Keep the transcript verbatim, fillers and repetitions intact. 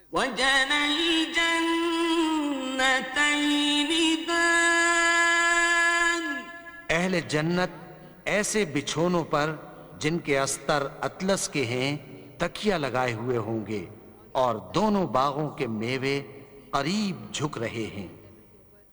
वजनल जन्नतैनि दान। अहले जन्नत ऐसे बिछोनों पर जिनके अस्तर अतलस के हैं तकिया लगाए हुए होंगे और दोनों बागों के मेवे करीब झुक रहे हैं।